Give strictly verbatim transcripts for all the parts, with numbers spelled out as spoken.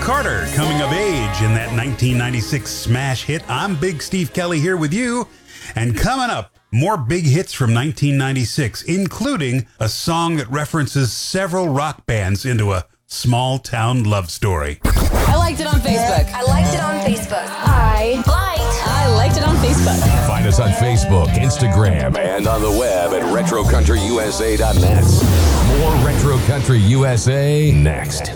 Carter coming of age in that nineteen ninety-six smash hit. I'm Big Steve Kelly here with you. And coming up, more big hits from nineteen ninety-six, including a song that references several rock bands into a small town love story. I liked it on Facebook. I liked it on Facebook. I liked. I liked it on Facebook. Find us on Facebook, Instagram, and on the web at retro country u s a dot net. More Retro Country U S A next.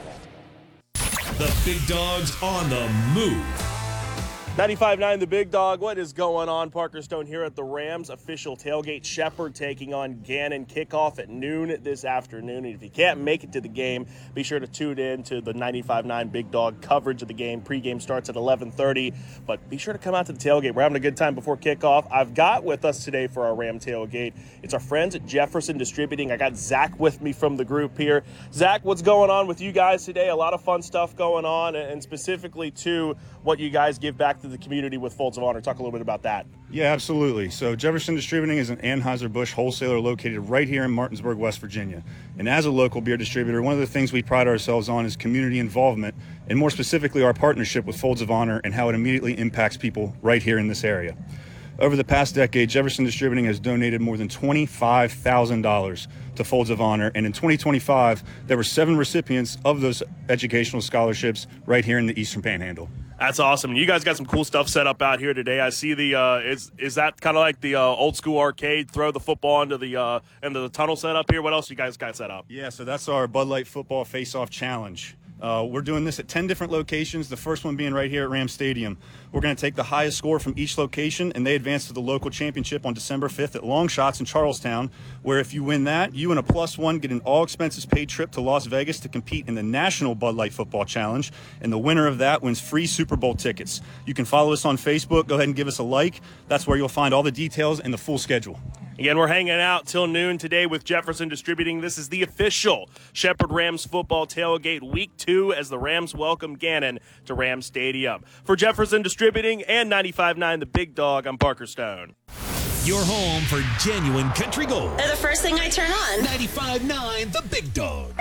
The big dog's on the move. ninety-five point nine The Big Dog. What is going on? Parker Stone here at the Rams official tailgate. Shepherd taking on Gannon. Kickoff at noon this afternoon. And if you can't make it to the game, be sure to tune in to the ninety-five point nine Big Dog coverage of the game. Pre-game starts at eleven thirty. But be sure to come out to the tailgate. We're having a good time before kickoff. I've got with us today for our Ram tailgate, it's our friends at Jefferson Distributing. I got Zach with me from the group here. Zach, what's going on with you guys today? A lot of fun stuff going on, and specifically to what you guys give back to the community with Folds of Honor. Talk a little bit about that. Yeah, absolutely. So Jefferson Distributing is an Anheuser-Busch wholesaler located right here in Martinsburg, West Virginia. And as a local beer distributor, one of the things we pride ourselves on is community involvement, and more specifically our partnership with Folds of Honor and how it immediately impacts people right here in this area. Over the past decade, Jefferson Distributing has donated more than twenty-five thousand dollars to Folds of Honor, and in twenty twenty-five, there were seven recipients of those educational scholarships right here in the Eastern Panhandle. That's awesome. You guys got some cool stuff set up out here today. I see the uh, is is that kind of like the uh, old school arcade? Throw the football into the uh, into the tunnel set up here. What else you guys got set up? Yeah, so that's our Bud Light Football Face-Off Challenge. Uh, we're doing this at ten different locations, the first one being right here at Ram Stadium. We're going to take the highest score from each location, and they advance to the local championship on December fifth at Long Shots in Charlestown, where if you win that, you and a plus one get an all-expenses-paid trip to Las Vegas to compete in the National Bud Light Football Challenge, and the winner of that wins free Super Bowl tickets. You can follow us on Facebook. Go ahead and give us a like. That's where you'll find all the details and the full schedule. Again, we're hanging out till noon today with Jefferson Distributing. This is the official Shepherd Rams football tailgate week two as the Rams welcome Gannon to Ram Stadium. For Jefferson Distributing and ninety-five point nine The Big Dog, I'm Parker Stone. Your home for genuine country gold. They're the first thing I turn on. ninety-five point nine The Big Dog.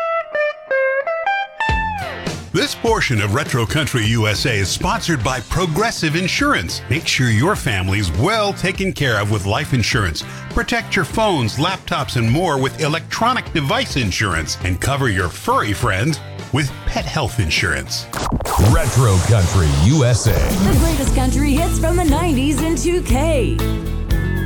This portion of Retro Country U S A is sponsored by Progressive Insurance. Make sure your family's well taken care of with life insurance. Protect your phones, laptops, and more with electronic device insurance. And cover your furry friends with pet health insurance. Retro Country U S A. The greatest country hits from the nineties and two K.